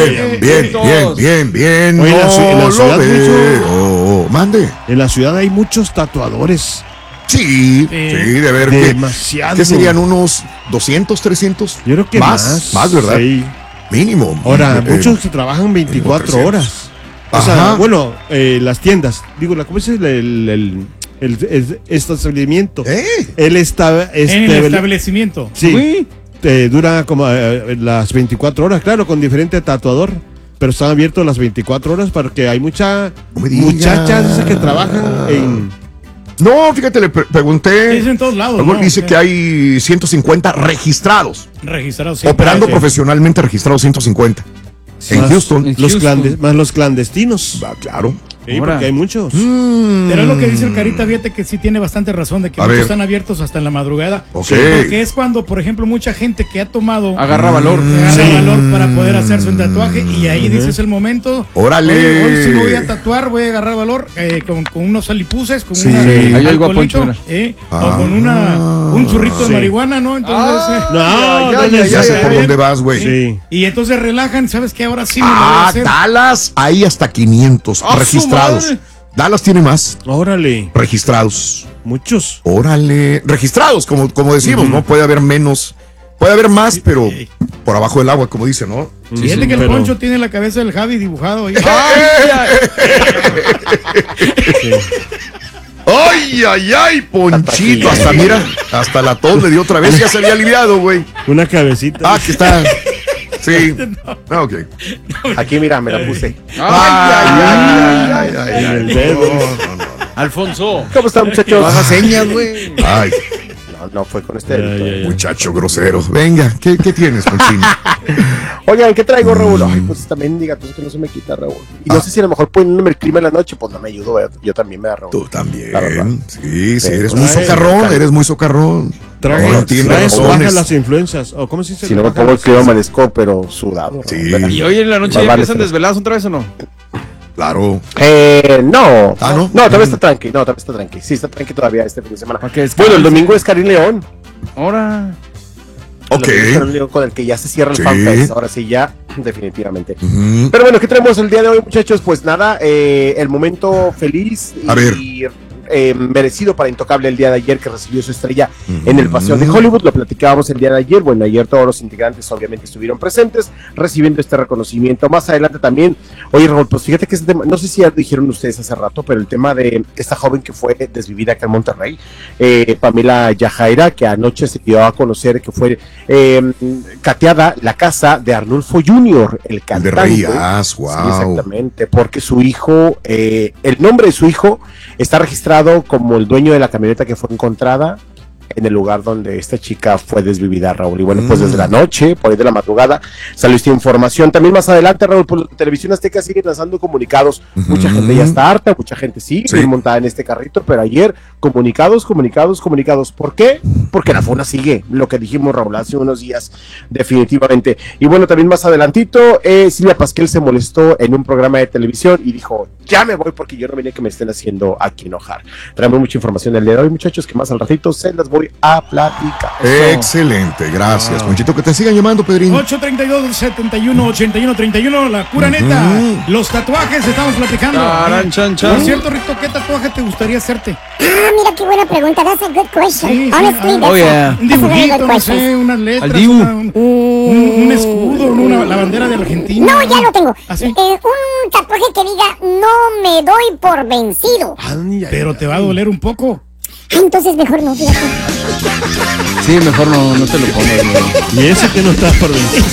bien. Oye, en la ciudad Mande. En la ciudad hay muchos tatuadores. Sí, de ver demasiado. ¿Qué serían unos 200, 300? Yo creo que más, ¿verdad? Sí. Mínimo. Ahora, muchos que trabajan 24 horas. O sea, bueno, las tiendas, digo, ¿cómo es el establecimiento? El establecimiento. Sí, dura como las 24 horas, claro, con diferente tatuador. Pero están abiertos las 24 horas porque hay muchachas esas que trabajan en... No, fíjate, le pregunté. Es en todos lados. Dice que hay 150 registrados. Operando profesionalmente registrados 150. En Houston. Más los clandestinos. Claro. Sí, porque hay muchos. Pero es lo que dice el Carita, fíjate que sí tiene bastante razón de que muchos están abiertos hasta en la madrugada. Porque es cuando, por ejemplo, mucha gente que ha tomado agarra valor para poder hacerse un tatuaje y ahí dices el momento. ¡Órale! Hoy sí me voy a tatuar, voy a agarrar valor con unos alipuses, con alcoholito, o con un churrito de marihuana, ¿no? Entonces, ya sé por dónde vas, güey. Sí. Y entonces relajan, ¿sabes qué? Ahora sí me lo voy a hacer. Dallas, hay hasta 500 registrados. Dallas tiene más. Órale. Registrados. Muchos. Órale. Registrados, como decimos, ¿no? Puede haber menos. Puede haber más, pero por abajo del agua, como dice, ¿no? Fíjate que el Poncho tiene la cabeza del Javi dibujado ahí. ¡Ay, Ponchito! Hasta la tos le dio otra vez. Ya se había aliviado, güey. Una cabecita. Aquí está. Sí. Ok. Aquí, mira, me la puse. El dedo. Alfonso. ¿Cómo están, muchachos? Haga señas, güey. Ay. No fue con este muchacho grosero. Venga, ¿qué tienes, Ponchino? Oigan, ¿qué traigo, Raúl? Ay, pues esta mendiga, pues que no se me quita, Raúl. Y no sé si a lo mejor poniéndome el clima en la noche, pues no me ayudó. Yo también me da, Raúl. Tú también. Sí, eres muy socarrón. Traes bajas las influencias. ¿O cómo se dice? Si no me pongo el clima, amanezco, pero sudado. Sí. ¿Y hoy en la noche ya empiezan desvelados otra vez o no? Claro. No. ¿No? No, todavía está tranqui. Sí, está tranqui todavía este fin de semana. Okay, bueno, el domingo es Karim León. Ahora. Ok. Con el que ya se cierra el FanFest. Ahora sí, ya, definitivamente. Pero bueno, ¿qué tenemos el día de hoy, muchachos? Pues nada, el momento feliz y merecido para Intocable el día de ayer, que recibió su estrella en el Paseo de Hollywood. Lo platicábamos el día de ayer. Bueno, ayer todos los integrantes obviamente estuvieron presentes recibiendo este reconocimiento. Más adelante también, oye, Raúl, pues fíjate que este tema, no sé si ya lo dijeron ustedes hace rato, pero el tema de esta joven que fue desvivida acá en Monterrey, Pamela Yajaira, que anoche se dio a conocer que fue cateada la casa de Arnulfo Jr., el cantante. De Reyes, wow. Sí, exactamente, porque su hijo, el nombre de su hijo está registrado como el dueño de la camioneta que fue encontrada en el lugar donde esta chica fue desvivida, Raúl. Y bueno, pues desde la noche, por ahí de la madrugada, salió esta información. También más adelante, Raúl, por la Televisión Azteca sigue lanzando comunicados. Mucha gente ya está harta, mucha gente sigue montada en este carrito, pero ayer comunicados. ¿Por qué? Porque la FUNA sigue, lo que dijimos, Raúl, hace unos días, definitivamente. Y bueno, también más adelantito, Silvia Pasquel se molestó en un programa de televisión y dijo, ya me voy porque yo no venía que me estén haciendo aquí enojar. Traemos mucha información el día de hoy, muchachos, que más al ratito se las voy a platicar. Excelente, gracias, Ponchito. Que te sigan llamando, Pedrín. 832-71-81-31, la pura neta. Los tatuajes estamos platicando. Por cierto, Rito, ¿qué tatuaje te gustaría hacerte? Mira qué buena pregunta. That's a good question. Honestly, un dibujito, no sé, unas letras, un escudo, la bandera de Argentina. No, ya lo tengo. Un tatuaje que diga, no me doy por vencido. Pero te va a doler un poco. Entonces mejor no, fíjate. Sí, mejor no te lo pongas. Y ese que no estás por vencido.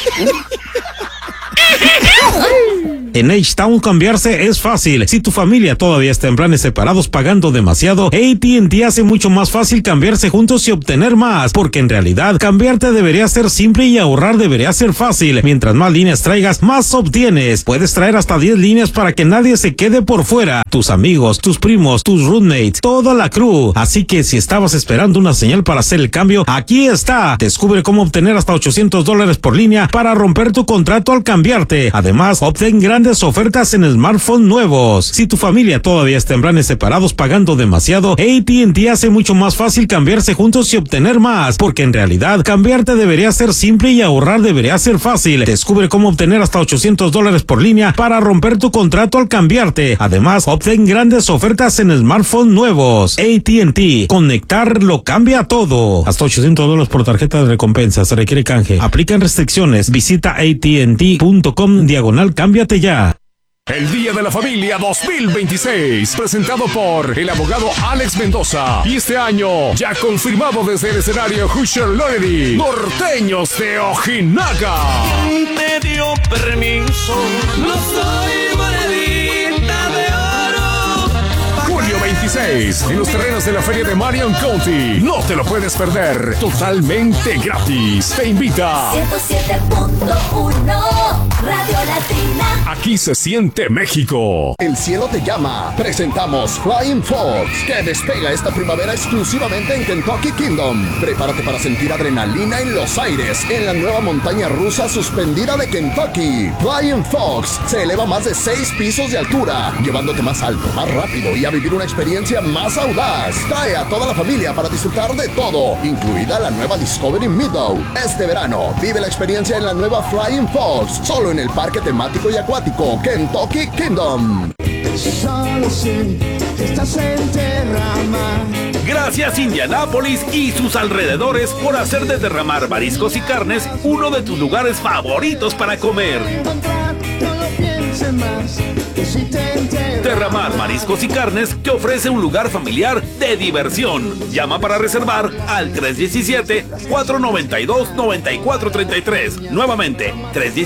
En H-Town cambiarse es fácil. Si tu familia todavía está en planes separados pagando demasiado, AT&T hace mucho más fácil cambiarse juntos y obtener más, porque en realidad cambiarte debería ser simple y ahorrar debería ser fácil. Mientras más líneas traigas, más obtienes. Puedes traer hasta 10 líneas para que nadie se quede por fuera. Tus amigos, tus primos, tus roommates, toda la crew. Así que si estabas esperando una señal para hacer el cambio, aquí está. Descubre cómo obtener hasta $800 por línea para romper tu contrato al cambiarte. Además, obtén gran grandes ofertas en smartphones nuevos. Si tu familia todavía está en planes separados pagando demasiado, AT&T hace mucho más fácil cambiarse juntos y obtener más, porque en realidad cambiarte debería ser simple y ahorrar debería ser fácil. Descubre cómo obtener hasta $800 por línea para romper tu contrato al cambiarte. Además, obtén grandes ofertas en smartphones nuevos. AT&T, conectar lo cambia todo. Hasta $800 por tarjeta de recompensa, se requiere canje. Aplican restricciones. Visita AT&T.com/cámbiate ya. El Día de la Familia 2026, presentado por el abogado Alex Mendoza. Y este año, ya confirmado desde el escenario Hoosier Lonery, Norteños de Ojinaga. Te dio permiso, no soy monedita de oro. Julio 26, en los terrenos de la Feria de Marion County. No te lo puedes perder, totalmente gratis. Te invita 107.1 Radio Latina. Aquí se siente México. El cielo te llama. Presentamos Flying Fox, que despega esta primavera exclusivamente en Kentucky Kingdom. Prepárate para sentir adrenalina en los aires en la nueva montaña rusa suspendida de Kentucky. Flying Fox se eleva más de 6 pisos de altura, llevándote más alto, más rápido y a vivir una experiencia más audaz. Trae a toda la familia para disfrutar de todo, incluida la nueva Discovery Meadow. Este verano, vive la experiencia en la nueva Flying Fox, solo en el parque temático y acuático Kentucky Kingdom. Solo sé que estás en Terramar. Gracias Indianápolis y sus alrededores por hacer de Terramar Mariscos y Carnes uno de tus lugares favoritos para comer. Terramar Mariscos y Carnes te ofrece un lugar familiar de diversión. Llama para reservar al 317-492-9433. Nuevamente,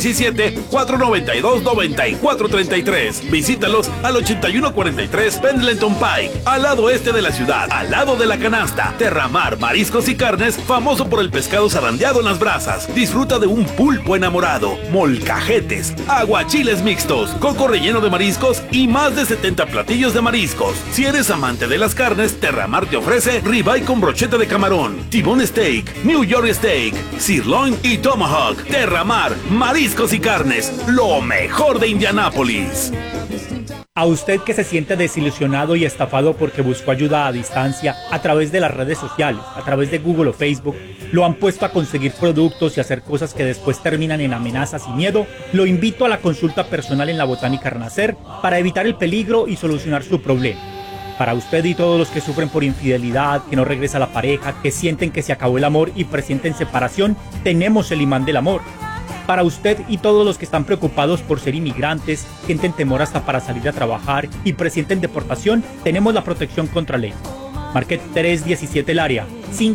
317-492-9433. Visítalos al 8143 Pendleton Pike, al lado este de la ciudad, al lado de la canasta. Terramar Mariscos y Carnes, famoso por el pescado zarandeado en las brasas. Disfruta de un pulpo enamorado, molcajetes, aguachiles mixtos, coco relleno de mariscos y más de 70 platillos de mariscos. Si eres amante de las carnes, Terramar te ofrece ribeye con brocheta de camarón, T-bone steak, New York steak, sirloin y tomahawk. Terramar Mariscos y Carnes, lo mejor de Indianápolis. A usted que se siente desilusionado y estafado porque buscó ayuda a distancia a través de las redes sociales, a través de Google o Facebook, lo han puesto a conseguir productos y hacer cosas que después terminan en amenazas y miedo, lo invito a la consulta personal en la Botánica Renacer para evitar el peligro y solucionar su problema. Para usted y todos los que sufren por infidelidad, que no regresa la pareja, que sienten que se acabó el amor y presienten separación, tenemos el imán del amor. Para usted y todos los que están preocupados por ser inmigrantes, sienten temor hasta para salir a trabajar y presienten deportación, tenemos la protección contra ley. Marque 317 el área,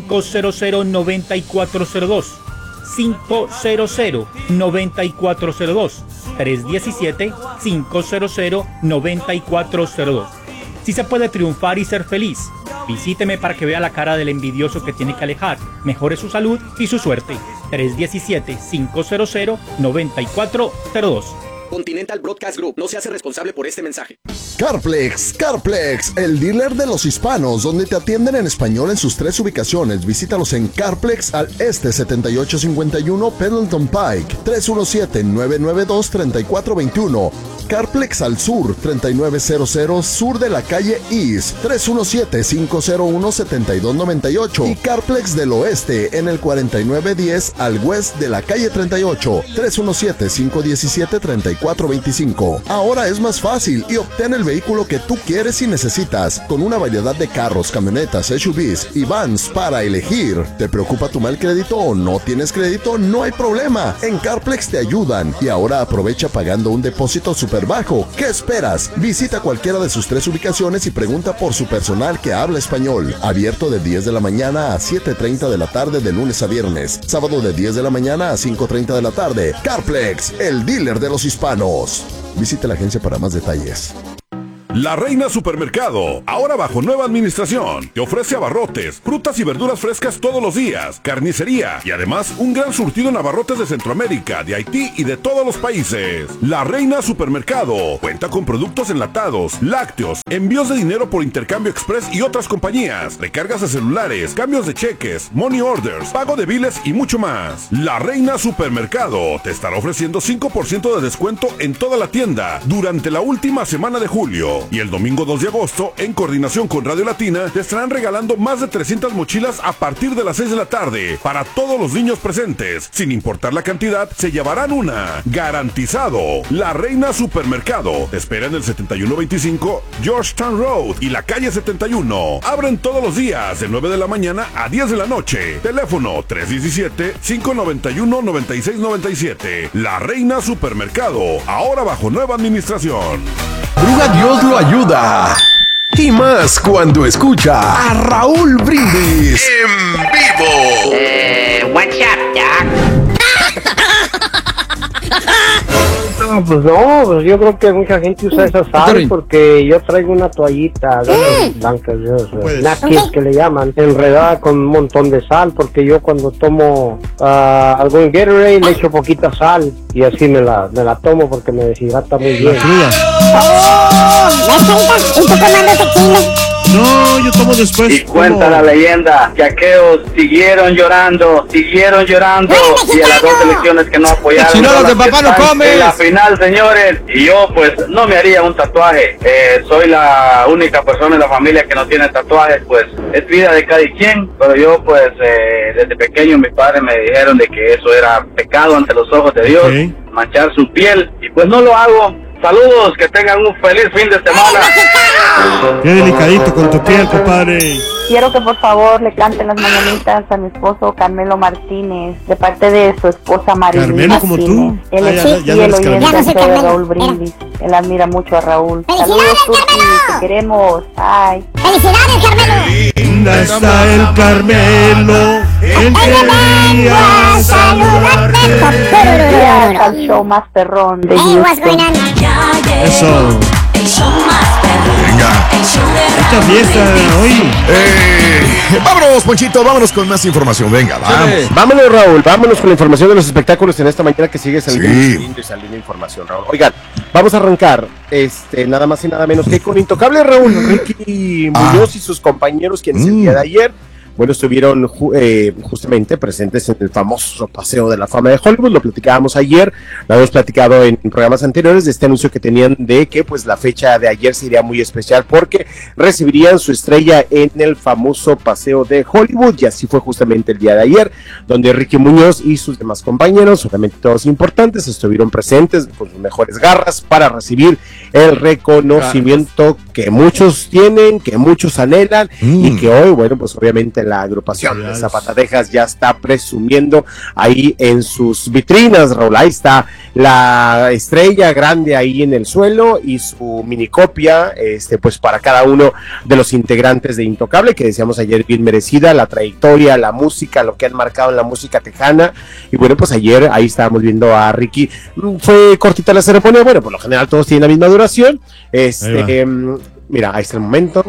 500-9402, 500-9402, 317-500-9402. Si se puede triunfar y ser feliz, visíteme para que vea la cara del envidioso que tiene que alejar, mejore su salud y su suerte. 317-500-9402. Continental Broadcast Group no se hace responsable por este mensaje. Carplex, el dealer de los hispanos, donde te atienden en español en sus 3 ubicaciones. Visítalos en Carplex al este 7851 Pendleton Pike, 317-992-3421. Carplex al sur, 3900 sur de la calle East, 317-501-7298. Y Carplex del oeste en el 4910 al west de la calle 38, 317-517-3425. Ahora es más fácil y obtén el vehículo que tú quieres y necesitas, con una variedad de carros, camionetas, SUVs y vans para elegir. ¿Te preocupa tu mal crédito o no tienes crédito? No hay problema. En Carplex te ayudan. Y ahora aprovecha pagando un depósito súper bajo. ¿Qué esperas? Visita cualquiera de sus 3 ubicaciones y pregunta por su personal que habla español. Abierto de 10 de la mañana a 7:30 de la tarde de lunes a viernes. Sábado de 10 de la mañana a 5:30 de la tarde. Carplex, el dealer de los hispanos. Visite la agencia para más detalles. La Reina Supermercado, ahora bajo nueva administración, te ofrece abarrotes, frutas y verduras frescas todos los días, carnicería y además un gran surtido en abarrotes de Centroamérica, de Haití y de todos los países. La Reina Supermercado cuenta con productos enlatados, lácteos, envíos de dinero por intercambio express y otras compañías, recargas de celulares, cambios de cheques, money orders, pago de biles y mucho más. La Reina Supermercado te estará ofreciendo 5% de descuento en toda la tienda durante la última semana de julio. Y el domingo 2 de agosto, en coordinación con Radio Latina, te estarán regalando más de 300 mochilas a partir de las 6 de la tarde para todos los niños presentes. Sin importar la cantidad, se llevarán una. Garantizado. La Reina Supermercado te espera en el 7125 Georgetown Road y la calle 71. Abren todos los días de 9 de la mañana a 10 de la noche. Teléfono 317-591-9697. La Reina Supermercado, ahora bajo nueva administración. Bruja Dios lo ayuda. Y más cuando escucha a Raúl Brindis en vivo. What's up, Doc? No, pues no, pues yo creo que mucha gente usa esa sal porque yo traigo una toallita blancas, napkins que le llaman, enredada con un montón de sal, porque yo cuando tomo algún Gatorade le echo poquita sal y así me la tomo porque me deshidrata muy bien. ¿Y tú tomando tequila? No, yo tomo después. Y cuenta la leyenda que aquellos siguieron llorando y a las 2 elecciones que no apoyaron. Chinolas de papá no comes. En la final, señores, y yo pues no me haría un tatuaje. Soy la única persona en la familia que no tiene tatuajes, pues es vida de cada quien, pero yo pues desde pequeño mis padres me dijeron de que eso era pecado ante los ojos de Dios, manchar su piel, y pues no lo hago. Saludos, que tengan un feliz fin de semana. Qué delicadito con tu piel, compadre. Quiero que por favor le canten las mañanitas a mi esposo Carmelo Martínez, de parte de su esposa Marilyn Carmelo, como tú. Él es el oyente de Raúl Brindis. Él admira mucho a Raúl. Saludos, Turki, te queremos. Bye. ¡Felicidades, Carmelo! Linda está el Carmelo, el quería saludarte. Al show más perrón de Houston. Eso. Venga. Esta fiesta hoy. Vámonos, Ponchito, vámonos con más información. Venga, vamos. Vámonos, Raúl, vámonos con la información de los espectáculos en esta mañana que sigue saliendo y saliendo información, Raúl. Oigan, vamos a arrancar nada más y nada menos que con Intocable, Raúl. Ricky Muñoz y sus compañeros, quienes el día de ayer, bueno, estuvieron justamente presentes en el famoso Paseo de la Fama de Hollywood. Lo platicábamos ayer, lo habíamos platicado en programas anteriores de este anuncio que tenían de que pues la fecha de ayer sería muy especial porque recibirían su estrella en el famoso Paseo de Hollywood, y así fue justamente el día de ayer, donde Ricky Muñoz y sus demás compañeros, obviamente todos importantes, estuvieron presentes con sus mejores garras para recibir el reconocimiento que muchos tienen, que muchos anhelan y que hoy, bueno, pues obviamente la agrupación de Zapatadejas ya está presumiendo ahí en sus vitrinas, Raúl. Ahí está la estrella grande ahí en el suelo y su minicopia, pues para cada uno de los integrantes de Intocable, que decíamos ayer bien merecida, la trayectoria, la música, lo que han marcado en la música tejana. Y bueno, pues ayer ahí estábamos viendo a Ricky. Fue cortita la ceremonia, bueno, por lo general todos tienen la misma duración. Mira, ahí está el momento.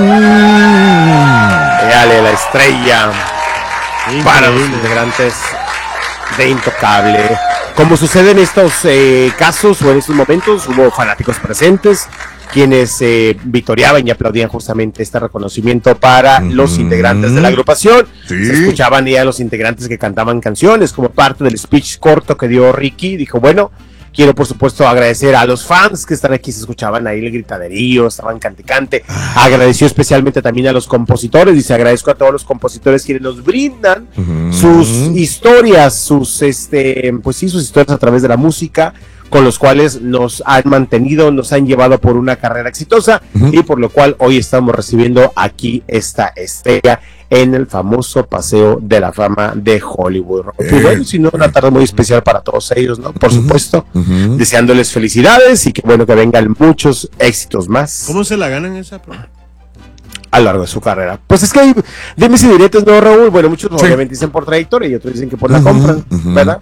Dale, la estrella para los integrantes de Intocable. Como sucede en estos casos o en estos momentos, hubo fanáticos presentes quienes victoriaban y aplaudían justamente este reconocimiento para los integrantes de la agrupación. Se escuchaban ya a los integrantes que cantaban canciones como parte del speech corto que dio Ricky. Dijo, bueno, quiero por supuesto agradecer a los fans que están aquí, se escuchaban ahí el gritaderío, estaban cante. Agradeció especialmente también a los compositores, dice, agradezco a todos los compositores quienes nos brindan sus historias, sus historias a través de la música, con los cuales nos han mantenido, nos han llevado por una carrera exitosa y por lo cual hoy estamos recibiendo aquí esta estrella en el famoso Paseo de la Fama de Hollywood. Pues bueno, si no, una tarde muy especial para todos ellos, ¿no? Por supuesto, deseándoles felicidades y que bueno, que vengan muchos éxitos más. ¿Cómo se la ganan esa prueba? A lo largo de su carrera. Pues es que hay dimes y diretes, ¿no, Raúl? Bueno, muchos obviamente dicen por trayectoria y otros dicen que por la compra, ¿verdad?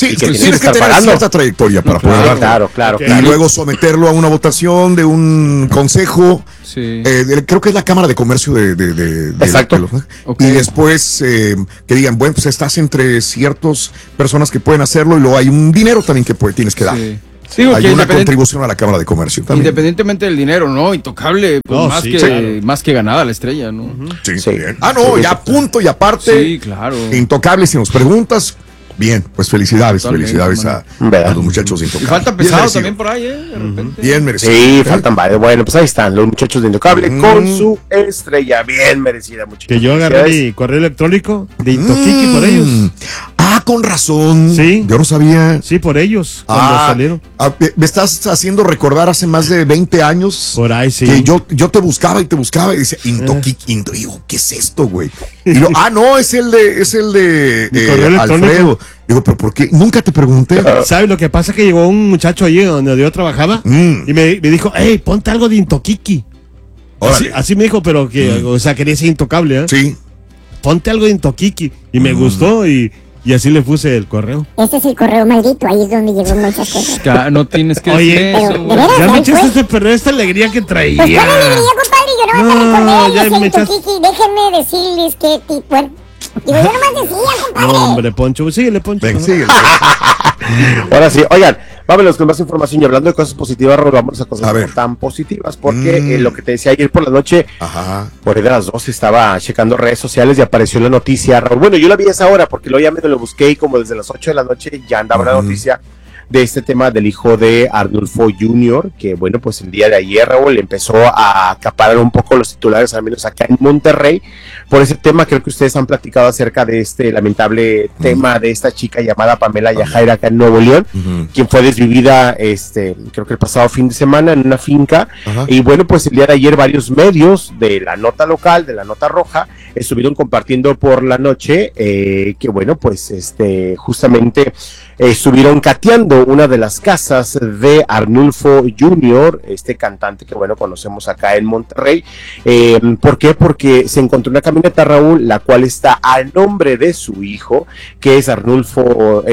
Sí, tienes que tener cierta trayectoria para poder darlo. Claro. Y luego someterlo a una votación de un consejo. Sí. Creo que es la Cámara de Comercio de Exacto. Y después que digan, bueno, pues estás entre ciertas personas que pueden hacerlo y luego hay un dinero también que tienes que dar. Sí, hay una contribución a la Cámara de Comercio también. Independientemente del dinero, ¿no? Intocable, pues más que ganada la estrella, ¿no? Sí. Bien. Ya punto y aparte. Sí, claro. Intocable, si nos preguntas. Bien, pues felicidades a los muchachos de Intocable. Y falta pesado también por ahí, de repente. Bien merecido. Sí, faltan varios. Bueno, pues ahí están los muchachos de Intocable con su estrella bien merecida, muchachos. Que yo agarré mi correo electrónico de Intoquiqui por ellos. Con razón. Sí. Yo no sabía. Sí, por ellos, cuando salieron. Me estás haciendo recordar hace más de 20 años. Por ahí, sí. Que yo te buscaba y decía, Intoquiqui, digo, ¿qué es esto, güey? Y no, es el de Alfredo. Digo, ¿pero por qué? Nunca te pregunté. ¿Sabes lo que pasa? Que llegó un muchacho allí donde yo trabajaba y me dijo, hey, ponte algo de Intoquiqui. Así me dijo, pero que, o sea, quería ser intocable, ¿eh? Sí. Ponte algo de Intoquiqui. Y me gustó y así le puse el correo. Este es el correo maldito, ahí es donde llegó muchas cosas. No tienes que decir eso. Ya me echaste a perder esta alegría que traía. Pues cuál alegría, compadre, yo no me recordé. Déjenme decirles que, bueno, yo nomás decía, compadre. No, hombre, Poncho, síguele, Poncho. Ven, síguele. Ahora sí, oigan, vámonos con más información y hablando de cosas positivas, vamos a cosas no tan positivas, porque lo que te decía ayer por la noche, por ahí de las 12 estaba checando redes sociales y apareció la noticia, Raúl. Bueno, yo la vi a esa hora porque luego ya me lo busqué y como desde las 8 de la noche ya andaba la noticia de este tema del hijo de Arnulfo Jr., que bueno, pues el día de ayer, Raúl, empezó a acaparar un poco los titulares, al menos acá en Monterrey, por ese tema. Creo que ustedes han platicado acerca de este lamentable tema de esta chica llamada Pamela Yajaira acá en Nuevo León, quien fue desvivida, creo que el pasado fin de semana en una finca, y bueno, pues el día de ayer varios medios de la nota local, de la nota roja, estuvieron compartiendo por la noche, que bueno, pues justamente estuvieron cateando una de las casas de Arnulfo Jr., este cantante que bueno conocemos acá en Monterrey. ¿Por qué? Porque se encontró una camioneta, Raúl, la cual está a nombre de su hijo, que es Arnulfo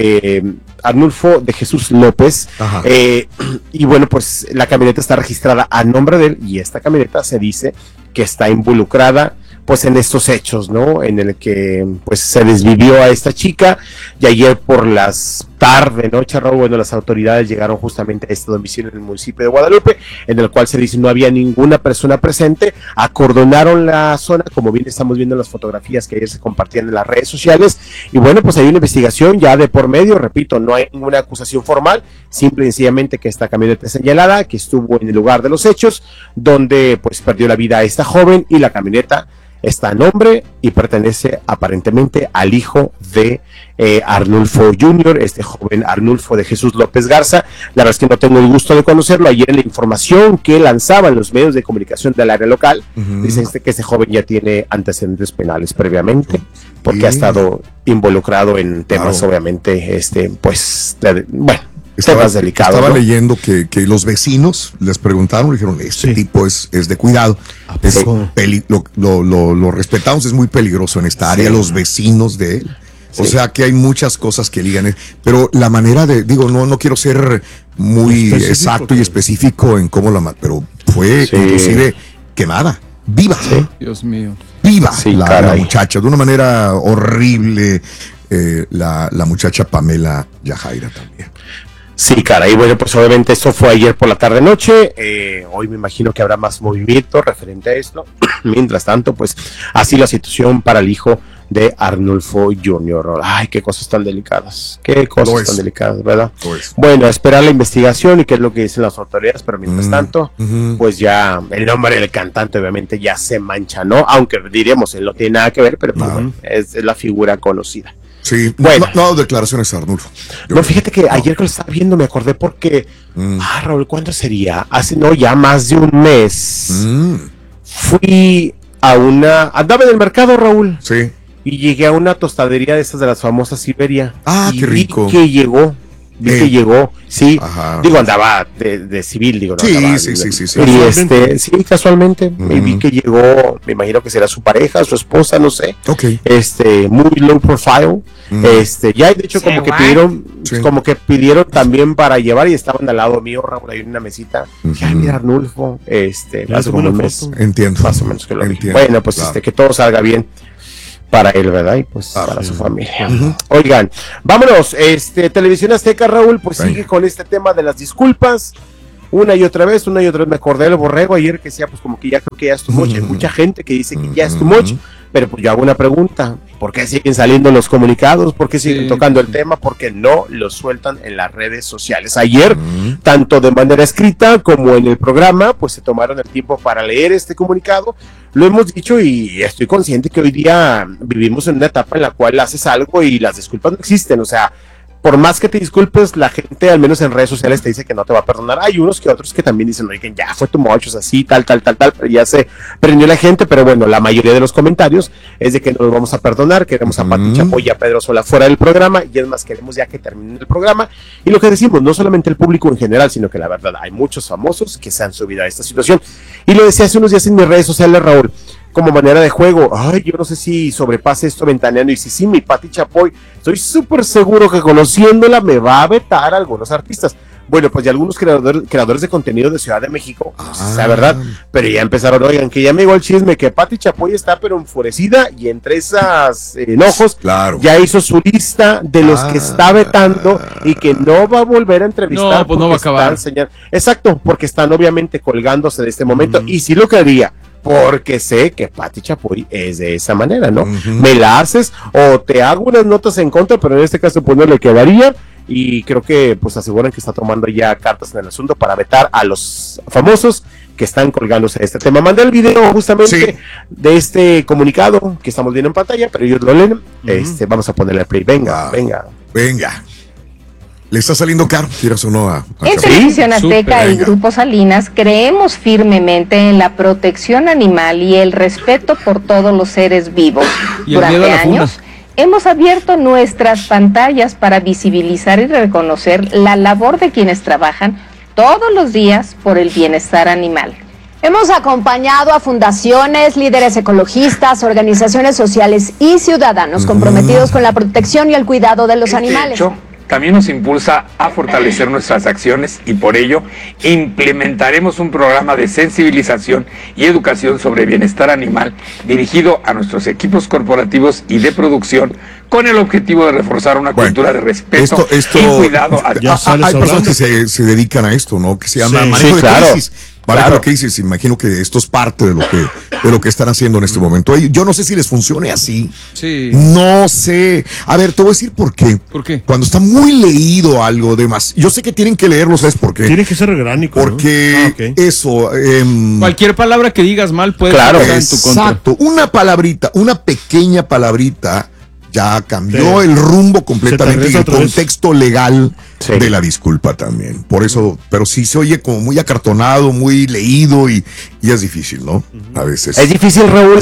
de Jesús López, y bueno, pues la camioneta está registrada a nombre de él, y esta camioneta se dice que está involucrada pues en estos hechos, ¿no? En el que pues se desvivió a esta chica, y ayer por las tarde, noche, Raúl, bueno, las autoridades llegaron justamente a este domicilio en el municipio de Guadalupe, en el cual se dice no había ninguna persona presente, acordonaron la zona, como bien estamos viendo en las fotografías que ayer se compartían en las redes sociales, y bueno, pues hay una investigación ya de por medio, repito, no hay ninguna acusación formal, simple y sencillamente que esta camioneta señalada, que estuvo en el lugar de los hechos, donde pues perdió la vida a esta joven, y la camioneta está a nombre y pertenece aparentemente al hijo de Arnulfo Jr., este joven Arnulfo de Jesús López Garza. La verdad es que no tengo el gusto de conocerlo. Ayer en la información que lanzaban los medios de comunicación del área local, dicen que este joven ya tiene antecedentes penales previamente, porque ha estado involucrado en temas obviamente, bueno, temas delicados. Estaba ¿no? leyendo que los vecinos les preguntaron, le dijeron, tipo es de cuidado, lo respetamos, es muy peligroso en esta área, los vecinos de él. O sea que hay muchas cosas que ligan, pero la manera de, no quiero ser muy exacto y específico en cómo la mató, pero fue inclusive quemada, viva. Dios mío. Viva la muchacha, de una manera horrible, la muchacha Pamela Yajaira también. Sí, caray, bueno, pues obviamente esto fue ayer por la tarde-noche, hoy me imagino que habrá más movimiento referente a esto. Mientras tanto, pues así la situación para el hijo de Arnulfo Jr. Ay, qué cosas tan delicadas, tan delicadas, ¿verdad? Bueno, a esperar la investigación y qué es lo que dicen las autoridades, pero mientras tanto, pues ya el nombre del cantante obviamente ya se mancha, ¿no? Aunque diríamos, él no tiene nada que ver, pero pues, bueno, es la figura conocida. Sí, bueno. No declaraciones a Arnulfo. No, fíjate que ayer que lo estaba viendo me acordé porque, Raúl, ¿cuándo sería? Ya más de un mes. Fui andaba en el mercado, Raúl. Sí. Y llegué a una tostadería de esas de las famosas Siberia. Qué rico. Vi que llegó vi que llegó, sí, digo, andaba de civil, digo, no sí, andaba, sí. Y sí, casualmente, y vi que llegó, me imagino que será su pareja, su esposa, no sé, muy low profile, ya de hecho como que pidieron también para llevar y estaban al lado mío, Raúl, ahí en una mesita, ay, mira Arnulfo, hace como un mes, entiendo, más o menos que lo vi. Bueno, pues que todo salga bien para él, ¿verdad? Y pues para su familia. Oigan, vámonos, Televisión Azteca, Raúl, pues sigue con este tema de las disculpas, una y otra vez me acordé del Borrego ayer que decía, pues como que ya creo que ya es too much, hay mucha gente que dice que ya es too much, pero pues yo hago una pregunta, ¿por qué siguen saliendo los comunicados? ¿Por qué siguen tocando el tema? Porque no lo sueltan en las redes sociales. Ayer, tanto de manera escrita como en el programa, pues se tomaron el tiempo para leer este comunicado. Lo hemos dicho y estoy consciente que hoy día vivimos en una etapa en la cual haces algo y las disculpas no existen, o sea, por más que te disculpes, la gente, al menos en redes sociales, te dice que no te va a perdonar. Hay unos que otros que también dicen, oye, que ya fue tu mocho, así, tal, pero ya se prendió la gente, pero bueno, la mayoría de los comentarios es de que no los vamos a perdonar, queremos a Pati Chapoy y a Pedro Sola fuera del programa, y es más, queremos ya que termine el programa, y lo que decimos, no solamente el público en general, sino que la verdad, hay muchos famosos que se han subido a esta situación, y lo decía hace unos días en mis redes sociales, Raúl, como manera de juego, ay, yo no sé si sobrepase esto Ventaneando, y si sí, mi Pati Chapoy, estoy súper seguro que conociéndola me va a vetar a algunos artistas. Bueno, pues ya algunos creadores de contenido de Ciudad de México, la verdad, pero ya empezaron, oigan, que ya me llegó el chisme que Pati Chapoy está pero enfurecida, y entre esas enojos, ya hizo su lista de los que está vetando y que no va a volver a entrevistar. No, pues no va a acabar. Exacto, porque están obviamente colgándose de este momento, y sí lo que haría, porque sé que Pati Chapoy es de esa manera, ¿no? Me la haces o te hago unas notas en contra, pero en este caso pues no le quedaría, y creo que pues aseguran que está tomando ya cartas en el asunto para vetar a los famosos que están colgándose de este tema. Mandé el video justamente de este comunicado que estamos viendo en pantalla, pero ellos lo leen. Vamos a ponerle play. Venga. ¿Le está saliendo caro? ¿Quieras o no? En Televisión Azteca y Grupo Salinas creemos firmemente en la protección animal y el respeto por todos los seres vivos. Durante años hemos abierto nuestras pantallas para visibilizar y reconocer la labor de quienes trabajan todos los días por el bienestar animal. Hemos acompañado a fundaciones, líderes ecologistas, organizaciones sociales y ciudadanos comprometidos con la protección y el cuidado de los animales. También nos impulsa a fortalecer nuestras acciones y por ello implementaremos un programa de sensibilización y educación sobre bienestar animal dirigido a nuestros equipos corporativos y de producción con el objetivo de reforzar una cultura de respeto y cuidado. Hay personas que se dedican a esto, ¿no? Que se llama manejo de crisis. Para que dices, imagino que esto es parte de lo que están haciendo en este momento. Yo no sé si les funcione así. Sí. No sé. A ver, te voy a decir por qué. ¿Por qué? Cuando está muy leído algo de más. Yo sé que tienen que leerlo, ¿sabes por qué? Tiene que ser orgánico. Porque eso. Cualquier palabra que digas mal puede estar en tu contra. Exacto. Una palabrita, una pequeña palabrita ya cambió el rumbo completamente y el contexto legal de la disculpa también. Por eso, pero sí se oye como muy acartonado, muy leído y es difícil, ¿no? A veces. Es difícil, Raúl.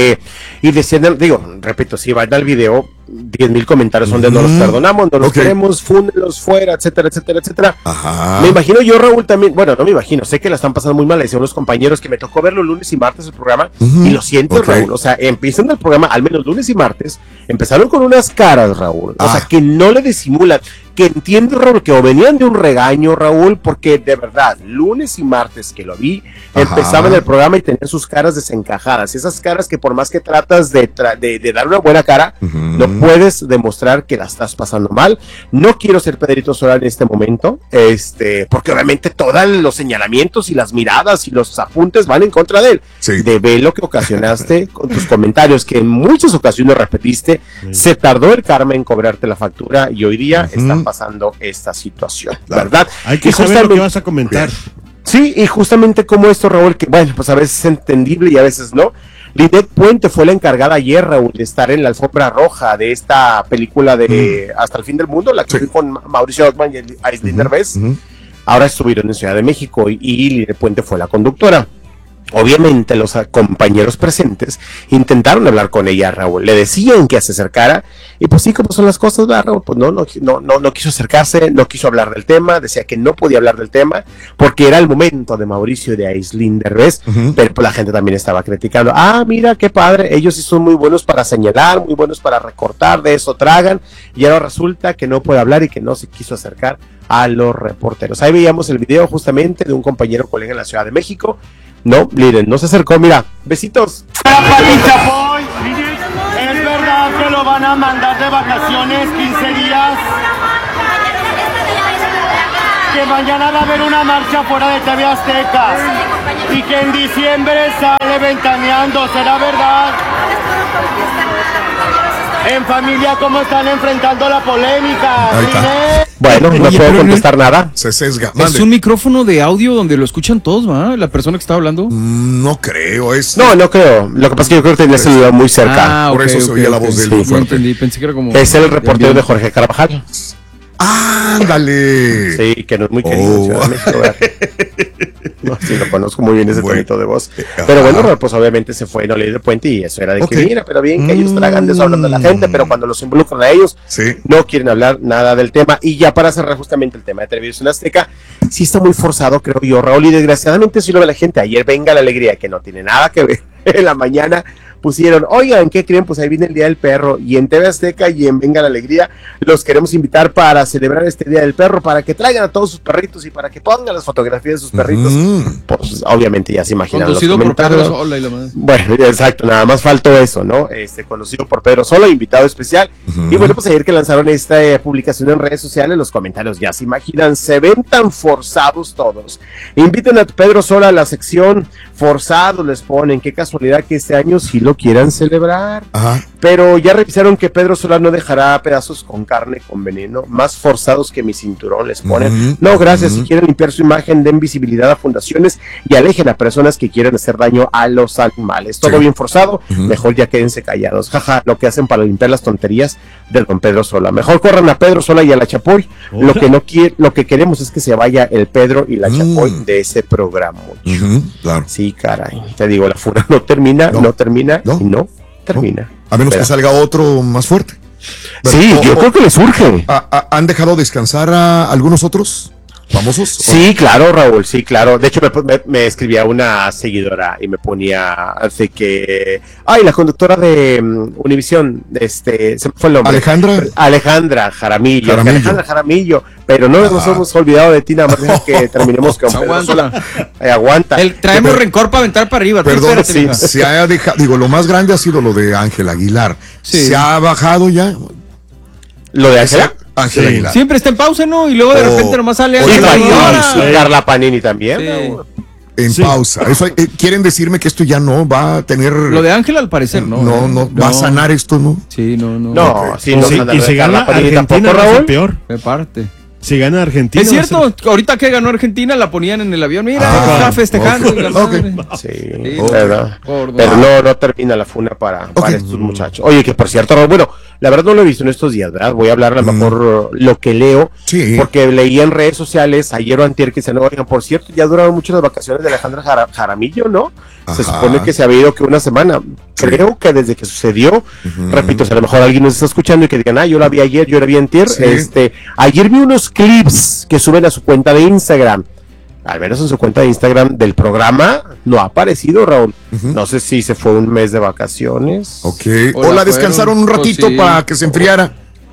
Y decían, repito, si van al video, 10,000 comentarios son de no los perdonamos, no los queremos, fúndelos fuera, etcétera, etcétera, etcétera. Me imagino yo, Raúl, también, bueno, no me imagino, sé que la están pasando muy mal, le decían unos compañeros que me tocó verlo lunes y martes el programa, y lo siento, Raúl, o sea, empiezan el programa, al menos lunes y martes, empezaron con unas caras, Raúl, o sea, que no le disimulan, que entiendo, Raúl, que o venían de un regaño, Raúl, porque de verdad, lunes y martes que lo vi, empezaban el programa y tenían sus caras desencajadas, esas caras que por más que tratas de dar una buena cara, no puedes demostrar que la estás pasando mal. No quiero ser Pedrito Sola en este momento, porque obviamente todos los señalamientos y las miradas y los apuntes van en contra de él. De ver lo que ocasionaste con tus comentarios, que en muchas ocasiones repetiste, se tardó el karma en cobrarte la factura y hoy día están pasando esta situación, ¿verdad? Hay que saber lo que vas a comentar. Sí, y justamente como esto, Raúl, que bueno, pues a veces es entendible y a veces no. Linet Puente fue la encargada ayer, Raúl, de estar en la alfombra roja de esta película de Hasta el fin del mundo, la que fue con Mauricio Ockman y Aislinn Derbez. Ahora estuvieron en Ciudad de México y Linet Puente fue la conductora. Obviamente los compañeros presentes intentaron hablar con ella, Raúl, le decían que se acercara, y pues sí, como son las cosas, ¿verdad, Raúl? Pues no quiso acercarse, no quiso hablar del tema, decía que no podía hablar del tema, porque era el momento de Mauricio y de Aislinn Derbez, pero pues la gente también estaba criticando, mira, qué padre, ellos sí son muy buenos para señalar, muy buenos para recortar, de eso tragan, y ahora resulta que no puede hablar y que no se quiso acercar a los reporteros. Ahí veíamos el video justamente de un compañero colega en la Ciudad de México. No, Liren, no se acercó, mira, besitos. Pati Chapoy, ¿es verdad que lo van a mandar de vacaciones 15 días? Que mañana va a haber una marcha fuera de TV Azteca y que en diciembre sale Ventaneando, ¿será verdad? En familia, ¿cómo están enfrentando la polémica? Bueno, no puedo contestar nada. Se sesga. Es un micrófono de audio donde lo escuchan todos, ¿va? La persona que está hablando. No creo, No creo. Lo que pasa es que yo creo que tenía el celular muy cerca. Por eso se oía la voz de él muy fuerte. Entendí, pensé que era como... Es el reportero de Jorge Carvajal. ¡Ándale! Sí, que no es muy querido en Ciudad de México, ¿verdad? No, sí, lo conozco muy bien ese tonito de voz. Pero bueno, pues obviamente se fue, no le dio puente y eso era de que mira, pero bien que ellos tragan de eso hablando a la gente, pero cuando los involucran a ellos, no quieren hablar nada del tema. Y ya para cerrar justamente el tema de Televisión Azteca, sí está muy forzado, creo yo, Raúl, y desgraciadamente sí lo ve la gente. Ayer Venga la Alegría, que no tiene nada que ver en la mañana, pusieron, oigan, ¿qué creen? Pues ahí viene el Día del Perro, y en TV Azteca y en Venga la Alegría los queremos invitar para celebrar este Día del Perro, para que traigan a todos sus perritos y para que pongan las fotografías de sus perritos. Pues obviamente ya se imaginan los comentarios. Por Pedro Sola y la madre. Bueno, exacto, nada más faltó eso, ¿no? Conocido por Pedro Sola, invitado especial. Y bueno, pues ayer que lanzaron esta publicación en redes sociales, los comentarios ya se imaginan, se ven tan forzados todos. Inviten a Pedro Sola a la sección forzados, les ponen, qué casualidad que este año sí lo quieran celebrar. Pero ya revisaron que Pedro Sola no dejará pedazos con carne con veneno, más forzados que mi cinturón, les ponen. No, gracias, si quieren limpiar su imagen, den visibilidad a fundaciones y alejen a personas que quieren hacer daño a los animales. Todo bien forzado, mejor ya quédense callados. Jaja, lo que hacen para limpiar las tonterías del don Pedro Sola. Mejor corran a Pedro Sola y a la Chapoy. Lo que queremos es que se vaya el Pedro y la Chapoy de ese programa. Claro. Sí, caray. Te digo, la funa no termina. A menos que salga otro más fuerte. Sí, yo creo que le surge. ¿Han dejado descansar a algunos otros famosos? Sí, claro, Raúl, sí, claro. De hecho, me escribía una seguidora y me ponía así que... la conductora de Univisión, se me fue el nombre. Alejandra Jaramillo. Alejandra Jaramillo. Pero no nos hemos olvidado de ti, nada más deja que terminemos con Pedro Sola. Aguanta. Traemos rencor para aventar para arriba. Perdón, se ha dejado, lo más grande ha sido lo de Ángel Aguilar. ¿Se ha bajado ya? ¿Lo de Ángela? Ángel Aguilar. Siempre está en pausa, ¿no? Y luego de repente nomás sale Carla Panini también. En pausa. Eso, ¿quieren decirme que esto ya no va a tener... Lo de Ángel al parecer, ¿no? No, va a sanar esto, ¿no? Sí, no. No, sí, y si gana Argentina, Raúl, peor. De parte. Si gana Argentina. Es cierto, ahorita que ganó Argentina la ponían en el avión. Mira, está festejando. Sí, verdad. Pero no termina la funa para estos muchachos. Oye, que por cierto, bueno, la verdad no lo he visto en estos días, ¿verdad? Voy a hablar a lo mejor lo que leo, porque leí en redes sociales ayer o antier que se no, oigan, por cierto, ya duraron mucho las vacaciones de Alejandra Jaramillo, ¿no? Se supone que se había ido que una semana. Creo que desde que sucedió, repito, si a lo mejor alguien nos está escuchando y que digan, yo la vi ayer, yo la vi antier, ayer vi unos clips que suben a su cuenta de Instagram. Al menos en su cuenta de Instagram del programa no ha aparecido, Raúl. No sé si se fue un mes de vacaciones. O la descansaron un ratito para que se enfriara.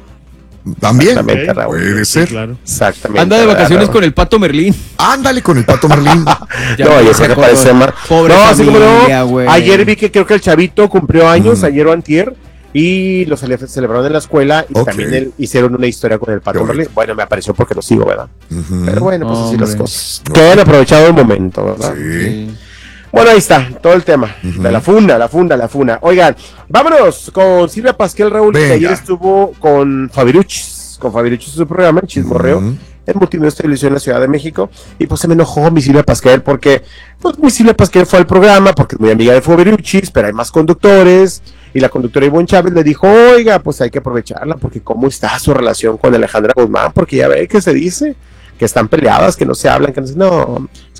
También puede ser. Claro. Exactamente. Anda de vacaciones con el Pato Merlín. Ándale con el Pato Merlín. Ya sé que parece más. Pobre familia, no. Ayer vi que creo que el chavito cumplió años, ayer o antier, y lo celebraron en la escuela y también hicieron una historia con el Pato Merlín. Bueno, me apareció porque lo sigo, ¿verdad? Pero bueno, pues así las cosas. Que hayan aprovechado el momento, ¿verdad? Sí. Bueno, ahí está, todo el tema de la funda. Oigan, vámonos con Silvia Pasquel, Raúl, que ayer estuvo con Fabiruchis en su programa, en Chismorreo, en Multimedios Televisión en la Ciudad de México, y pues se me enojó mi Silvia Pasquel porque, pues mi Silvia Pasquel fue al programa, porque es muy amiga de Fabiruchis, pero hay más conductores, y la conductora Ivonne Chávez le dijo, oiga, pues hay que aprovecharla, porque cómo está su relación con Alejandra Guzmán, porque ya ve que se dice que están peleadas, que no se hablan, que no, es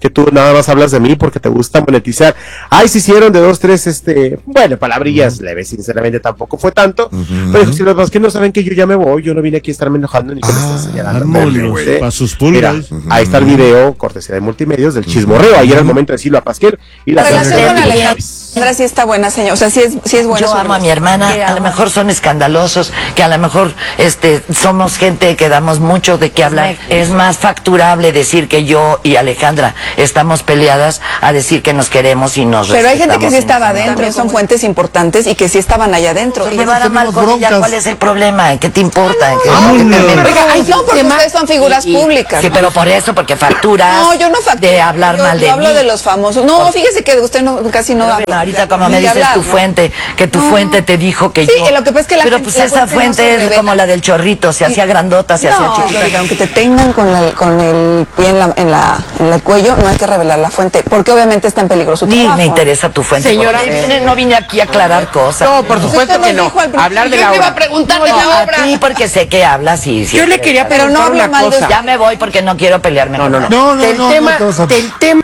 que tú nada más hablas de mí porque te gusta monetizar. Ay, se hicieron de 2, 3, bueno, palabrillas leves, sinceramente tampoco fue tanto, pero si los que no saben que yo ya me voy, yo no vine aquí a estarme enojando ni que me estén señalando. Para sus pulgas. Mira, ahí está el video, cortesía de Multimedios, del chismorreo. Ayer era el momento de decirlo a Pasquel y la relación con Alejandra sí está buena, señor. O sea, sí es buena. Yo amo a mi hermana, a lo mejor son escandalosos, que a lo mejor somos gente que damos mucho de qué hablar. Es más facturable decir que yo y Alejandra estamos peleadas a decir que nos queremos y nos Pero hay gente que sí estaba adentro, son fuentes importantes y que sí estaban allá adentro. Y llevar a mal con ella, ¿cuál es el problema? ¿Qué te importa? Porque ustedes son figuras públicas. Sí, pero por eso, porque facturas. No, yo no facturo. De hablar mal de mí. Yo hablo de los famosos. No, fíjese que usted casi no habla. Ahorita como me dices tu fuente, que tu fuente te dijo que yo. Sí, lo que pasa es que pero pues esa fuente es como la del chorrito, se hacía grandota, se hacía chiquita. Aunque te tengan con el pie en el cuello, no hay que revelar la fuente, porque obviamente está en peligro su trabajo. Ni me interesa tu fuente. Señora, no vine aquí a aclarar cosas. No, por supuesto que no. Hablar de la obra. Yo le iba a preguntar de la obra. A ti porque sé que hablas y yo le quería preguntar una cosa. Ya me voy porque no quiero pelearme. No. Del tema.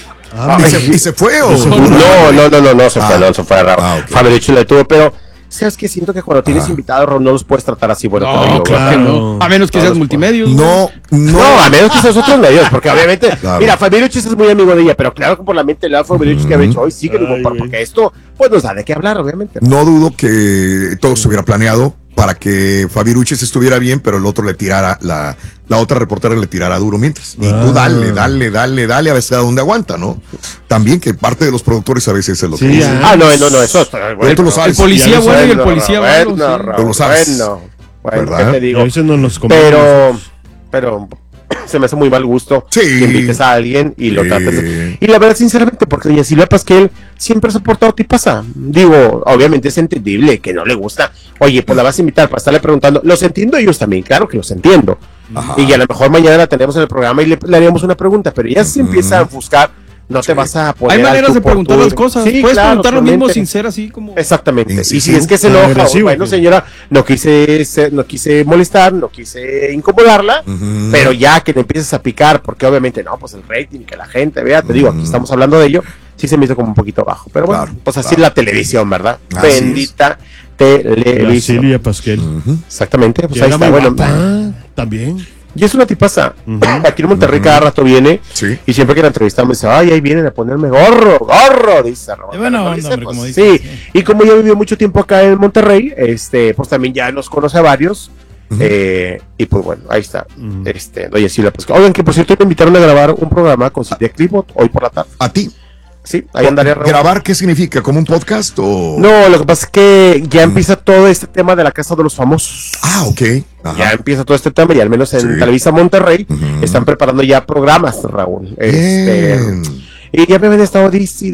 ¿Y se fue o? No, se fue, no se fue raro. Fabricio le tuvo, pero ¿sabes qué? Siento que cuando tienes invitados no los puedes tratar así, bueno, claro. A menos que seas multimedios. No, a menos que seas otros medios, porque obviamente, mira, Fabiruchis es muy amigo de ella, pero claro que por la mente le da Fabiruchis que había hecho hoy, sigue porque esto, pues nos da de qué hablar, obviamente. No dudo que todo estuviera planeado para que Fabiruchis estuviera bien, pero el otro le tirara, la otra reportera le tirara duro mientras. Y tú dale, a veces a donde aguanta, ¿no? También que parte de los productores a veces es lo que dicen. No, eso es bueno, tú lo sabes. El policía bueno y el policía malo. Tú lo sabes. Bueno, ¿qué te digo? A veces no nos pero se me hace muy mal gusto que invites a alguien y lo trates y la verdad, sinceramente, porque doña Silvia Pasquel siempre se ha portado tipaza. Digo, obviamente es entendible que no le gusta. Oye, pues la vas a invitar para estarle preguntando. Los entiendo ellos también, claro que los entiendo. Y a lo mejor mañana la tenemos en el programa y le haríamos una pregunta, pero ya se empieza a buscar. No te vas a poner. Hay maneras de preguntar las cosas. Sí, puedes preguntar lo mismo sin ser así como. Exactamente. Y si es que se enoja, bueno, señora, no quise molestar, no quise incomodarla, pero ya que te empieces a picar, porque obviamente no, pues el rating, que la gente vea, te digo, aquí estamos hablando de ello, sí se me hizo como un poquito bajo. Pero bueno, pues así es la televisión, ¿verdad? Bendita televisión. Silvia Pasquel. Exactamente. Pues ahí está, bueno. También. Y es una tipaza. Aquí en Monterrey cada rato viene y siempre que la entrevistamos me dice, ay, ahí vienen a ponerme gorro, dice Roberto. Bueno, hombre, como dice. Sí, y como ya vivió mucho tiempo acá en Monterrey, pues también ya nos conoce a varios. Y pues bueno, ahí está. Oye, Silvia, pues oigan, que por cierto me invitaron a grabar un programa con Silvia Clipot hoy por la tarde. ¿A ti? Sí, ahí andaré. ¿Grabar qué significa? ¿Como un podcast o...? No, lo que pasa es que ya empieza todo este tema de la Casa de los Famosos. Ok. Ya empieza todo este tema y al menos en Televisa Monterrey están preparando ya programas, Raúl. Y ya me habían estado dice.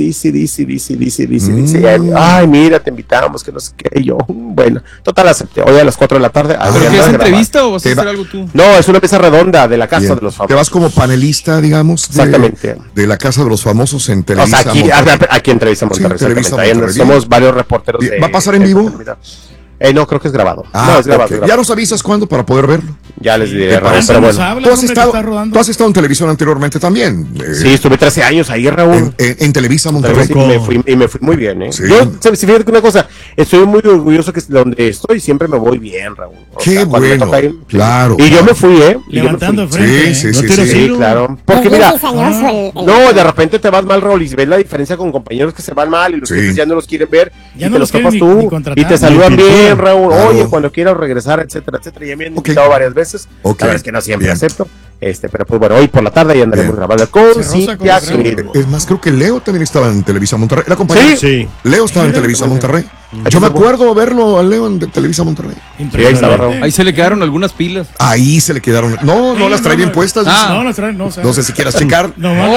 Ay, mira, te invitamos, que no sé qué. Y yo, bueno, total, acepté. Hoy a las 4 de la tarde. ¿Pero qué es entrevista o vas a hacer algo tú? No, es una mesa redonda de la Casa de los Famosos. Te vas como panelista, digamos. Exactamente. De la Casa de los Famosos en Televisa. O sea, aquí en Televisa Monterrey. Somos varios reporteros. ¿Va a pasar en vivo? No, creo que es grabado. No, es grabado, ¿Ya nos avisas cuándo para poder verlo? Ya les diré, Raúl, pero bueno. Tú has estado en televisión anteriormente también. Sí, estuve 13 años ahí, Raúl. En Televisa Monterrey. Y me fui muy bien, ¿eh? Sí. Yo, fíjate que una cosa, estoy muy orgulloso que donde estoy siempre me voy bien, Raúl. Qué bueno, claro. Y yo me fui, ¿eh? Levantando el frente. Sí, claro. Porque mira, no, de repente te vas mal, Raúl, y ves la diferencia con compañeros que se van mal y los que ya no los quieren ver, y te los topas tú, y te saludan bien, Raúl, oye, cuando quieras regresar, etcétera, etcétera. Ya me han invitado varias veces. La verdad es que no siempre acepto. Pero pues bueno, hoy por la tarde ya andaremos grabando con Cintia. Es más, creo que Leo también estaba en Televisa Monterrey. ¿Era compañero? Sí. Leo estaba en Televisa Monterrey. Yo me acuerdo verlo a Leo en Televisa Monterrey. Ahí se le quedaron algunas pilas. Ahí se le quedaron. No las trae bien puestas. No las trae, no. No sé si quieras checar.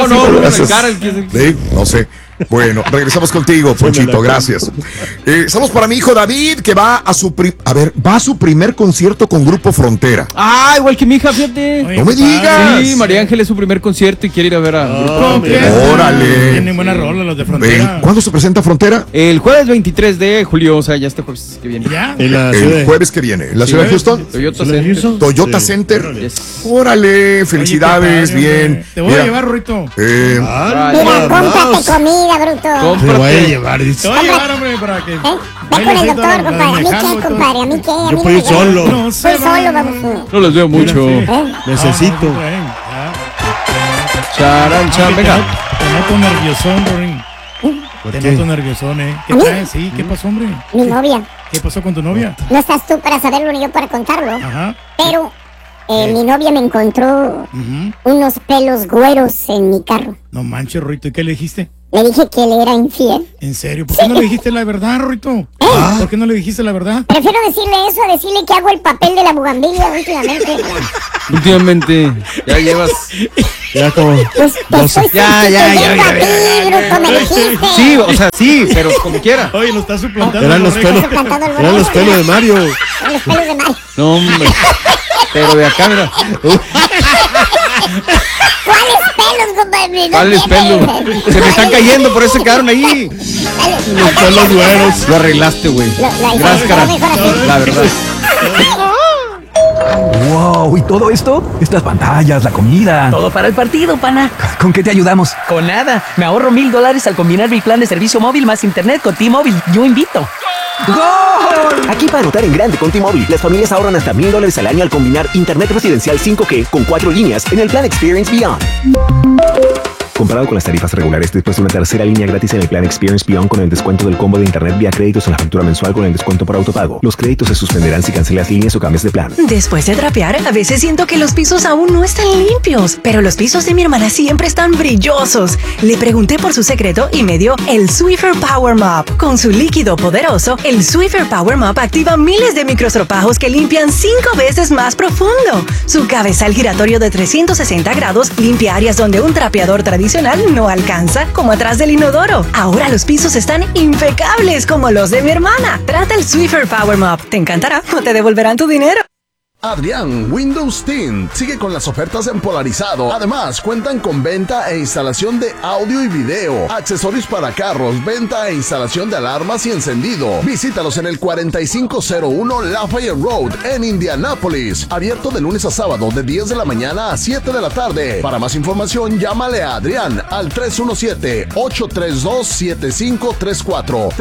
No sé. Bueno, regresamos contigo, Ponchito, gracias. Estamos para mi hijo David, que va a su primer concierto con Grupo Frontera. Ah, igual que mi hija, fíjate. No me digas. Sí, María Ángel es su primer concierto y quiere ir a ver a Grupo Frontera. Órale. Tienen buena rola los de Frontera. ¿Cuándo se presenta Frontera? El jueves 23 de qué, Julio? O sea, ya este jueves que viene. ¿Ya? El jueves que viene. ¿La ciudad de Houston? Toyota Center. Órale, felicidades, bien. Te voy a llevar, Rorrito. Mira, cómprate comida, bruto. Te voy a llevar, Te voy a llevar, hombre, para que... Ve con el doctor, compadre. ¿A mí qué, compadre? ¿A mí qué? Yo puedo ir solo. No sé, Voy solo, vamos. No les veo mucho. Necesito. Charan, venga. Te noto nerviosón, Rorín. Te noto nerviosón, ¿Qué traes? Sí, ¿qué pasó, hombre? Mi novia. ¿Qué pasó con tu novia? No estás tú para saberlo ni yo para contarlo. Ajá. Pero mi novia me encontró unos pelos güeros en mi carro. No manches, Rorito. ¿Y qué le dijiste? Le dije que le era infiel. ¿En serio? ¿Por qué no le dijiste la verdad, Rorito? ¿Por qué no le dijiste la verdad? Prefiero decirle eso a decirle que hago el papel de la bugambilia últimamente. Últimamente, ya llevas... Ya como... Pues te estoy Ya. bruto, me dijiste. Sí, o sea, sí, pero como quiera. Oye, lo estás suplantando. Eran los pelos de Mario. Eran los pelos de Mario. No, hombre. Pero de acá, mira. ¿Cuáles pelos, compadre? ¿Cuáles pelos? Se me están cayendo, por eso se quedaron ahí. Los pelos güeros. Lo arreglaste, güey. Gracias, cara. La verdad. Wow, ¿y todo esto? Estas pantallas, la comida. Todo para el partido, pana. ¿Con qué te ayudamos? Con nada. Me ahorro $1,000 al combinar mi plan de servicio móvil más internet con T-Mobile. Yo invito. ¡Gol! Aquí para anotar en grande con T-Mobile, las familias ahorran hasta $1,000 al año al combinar internet residencial 5G con 4 líneas en el plan Experience Beyond. Comparado con las tarifas regulares, después de una tercera línea gratis en el plan Experience Beyond con el descuento del combo de internet vía créditos en la factura mensual con el descuento por autopago. Los créditos se suspenderán si cancelas líneas o cambias de plan. Después de trapear, a veces siento que los pisos aún no están limpios, pero los pisos de mi hermana siempre están brillosos. Le pregunté por su secreto y me dio el Swiffer Power Mop. Con su líquido poderoso, el Swiffer Power Mop activa miles de microstropajos que limpian 5 veces más profundo. Su cabezal giratorio de 360 grados limpia áreas donde un trapeador tradicional no alcanza, como atrás del inodoro. Ahora los pisos están impecables como los de mi hermana. Trata el Swiffer Power Mop. Te encantará o te devolverán tu dinero. Adrián Windows Tint sigue con las ofertas en Polarizado. Además, cuentan con venta e instalación de audio y video, accesorios para carros, venta e instalación de alarmas y encendido. Visítalos en el 4501 Lafayette Road en Indianápolis. Abierto de lunes a sábado de 10 de la mañana a 7 de la tarde. Para más información, llámale a Adrián al 317-832-7534.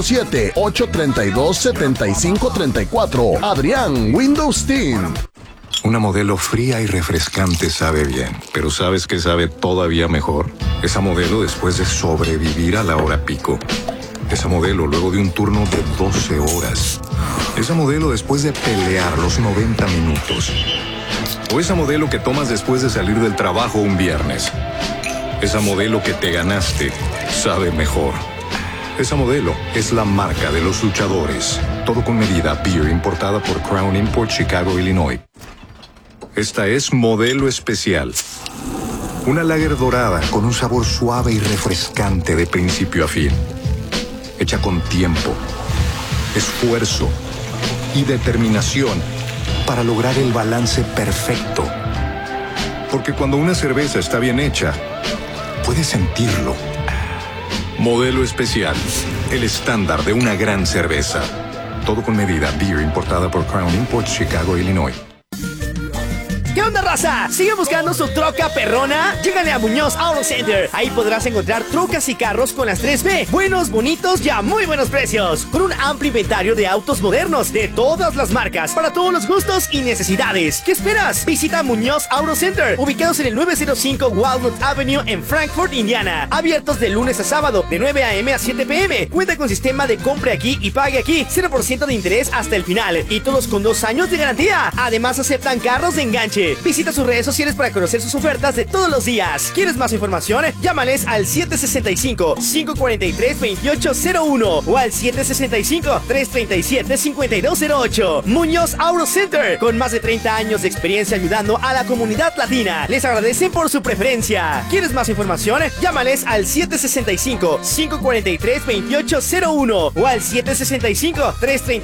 317-832-7534. Adrián Windows Tint. Una modelo fría y refrescante sabe bien, pero ¿sabes qué sabe todavía mejor? Esa modelo después de sobrevivir a la hora pico. Esa modelo luego de un turno de 12 horas. Esa modelo después de pelear los 90 minutos. O esa modelo que tomas después de salir del trabajo un viernes. Esa modelo que te ganaste sabe mejor. Esa modelo es la marca de los luchadores. Todo con medida, beer importada por Crown Import, Chicago, Illinois. Esta es Modelo Especial. Una lager dorada con un sabor suave y refrescante de principio a fin. Hecha con tiempo, esfuerzo y determinación para lograr el balance perfecto. Porque cuando una cerveza está bien hecha, puedes sentirlo. Modelo Especial, el estándar de una gran cerveza. Todo con medida, beer importada por Crown Import, Chicago, Illinois. ¿Qué onda, raza? ¿Sigue buscando su troca perrona? Llégale a Muñoz Auto Center. Ahí podrás encontrar trocas y carros con las 3B. Buenos, bonitos y a muy buenos precios. Con un amplio inventario de autos modernos de todas las marcas, para todos los gustos y necesidades. ¿Qué esperas? Visita Muñoz Auto Center, ubicados en el 905 Walnut Avenue en Frankfort, Indiana. Abiertos de lunes a sábado, de 9 a.m. a 7 p.m. Cuenta con sistema de compre aquí y pague aquí. 0% de interés hasta el final. Y todos con 2 años de garantía. Además, aceptan carros de enganche. Visita sus redes sociales para conocer sus ofertas de todos los días. ¿Quieres más información? Llámales al 765-543-2801 o al 765-337-5208. Muñoz Auto Center, con más de 30 años de experiencia ayudando a la comunidad latina. Les agradecen por su preferencia. ¿Quieres más información? Llámales al 765-543-2801 o al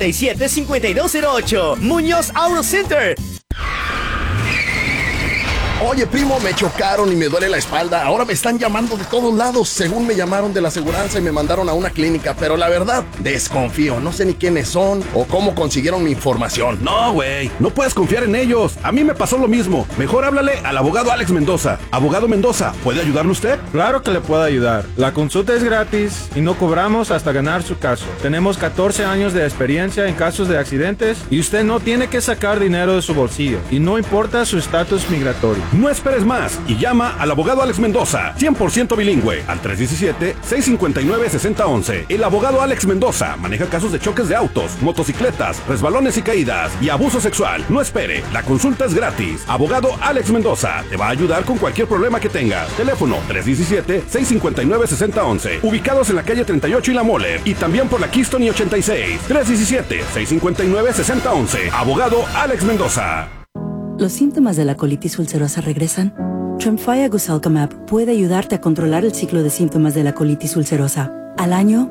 765-337-5208. Muñoz Auto Center. Oye, primo, me chocaron y me duele la espalda. Ahora me están llamando de todos lados. Según me llamaron de la aseguranza y me mandaron a una clínica. Pero la verdad, desconfío. No sé ni quiénes son o cómo consiguieron mi información. No, güey. No puedes confiar en ellos. A mí me pasó lo mismo. Mejor háblale al abogado Alex Mendoza. Abogado Mendoza, ¿puede ayudarle usted? Claro que le puedo ayudar. La consulta es gratis y no cobramos hasta ganar su caso. Tenemos 14 años de experiencia en casos de accidentes y usted no tiene que sacar dinero de su bolsillo. Y no importa su estatus migratorio. No esperes más y llama al abogado Alex Mendoza, 100% bilingüe, al 317-659-6011. El abogado Alex Mendoza maneja casos de choques de autos, motocicletas, resbalones y caídas y abuso sexual. No espere, la consulta es gratis. Abogado Alex Mendoza te va a ayudar con cualquier problema que tengas. Teléfono 317-659-6011. Ubicados en la calle 38 y La Mole y también por la Keystone y 86. 317-659-6011. Abogado Alex Mendoza. ¿Los síntomas de la colitis ulcerosa regresan? Tremfya Guselkumab puede ayudarte a controlar el ciclo de síntomas de la colitis ulcerosa. Al año,